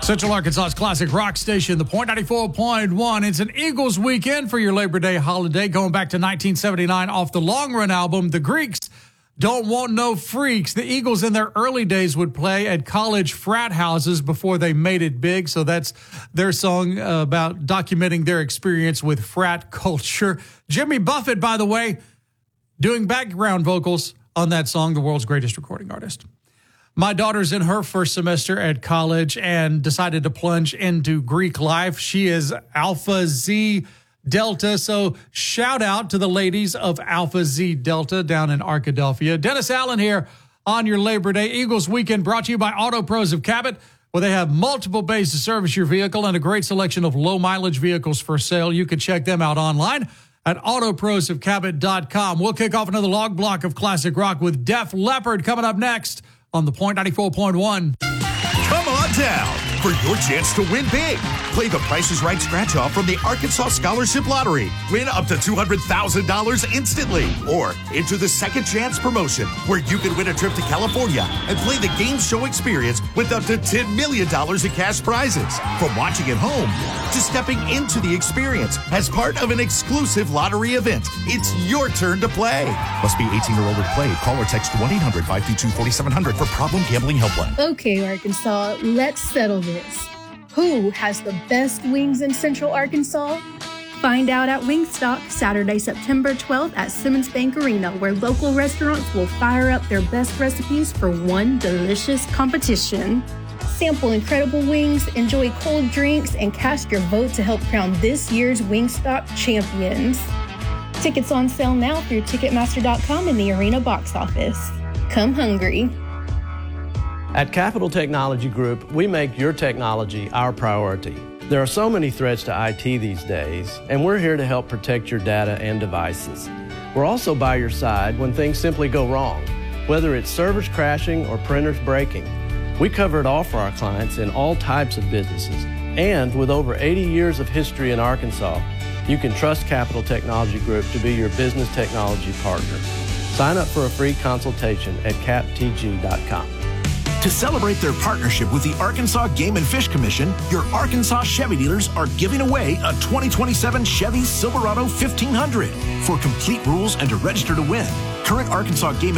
Central Arkansas's classic rock station, The Point 94.1. It's an Eagles weekend for your Labor Day holiday, going back to 1979 off the Long Run album, The Greeks Don't Want No Freaks. The Eagles in their early days would play at college frat houses before they made it big, so that's their song about documenting their experience with frat culture. Jimmy Buffett, by the way, doing background vocals on that song, the world's greatest recording artist. My daughter's in her first semester at college and decided to plunge into Greek life. She is Alpha Zeta Delta, so shout out to the ladies of Alpha Zeta Delta down in Arkadelphia. Dennis Allen here on your Labor Day Eagles weekend, brought to you by Auto Pros of Cabot, where they have multiple bays to service your vehicle and a great selection of low-mileage vehicles for sale. You can check them out online at autoprosofcabot.com. We'll kick off another log block of classic rock with Def Leppard coming up next on The Point 94.1. Come on down for your chance to win big. Play the Price is Right scratch-off from the Arkansas Scholarship Lottery. Win up to $200,000 instantly. Or enter the Second Chance promotion, where you can win a trip to California and play the game show experience with up to $10 million in cash prizes. From watching at home to stepping into the experience as part of an exclusive lottery event, it's your turn to play. Must be 18 or older to play. Call or text 1-800-522-4700 for Problem Gambling Helpline. Okay, Arkansas, let's settle this. Who has the best wings in Central Arkansas? Find out at Wingstop Saturday, September 12th at Simmons Bank Arena, where local restaurants will fire up their best recipes for one delicious competition. Sample incredible wings, enjoy cold drinks, and cast your vote to help crown this year's Wingstop champions. Tickets on sale now through Ticketmaster.com and the Arena box office. Come hungry. At Capital Technology Group, we make your technology our priority. There are so many threats to IT these days, and we're here to help protect your data and devices. We're also by your side when things simply go wrong, whether it's servers crashing or printers breaking. We cover it all for our clients in all types of businesses. And with over 80 years of history in Arkansas, you can trust Capital Technology Group to be your business technology partner. Sign up for a free consultation at captg.com. To celebrate their partnership with the Arkansas Game and Fish Commission, your Arkansas Chevy dealers are giving away a 2027 Chevy Silverado 1500. For complete rules and to register to win, current Arkansas Game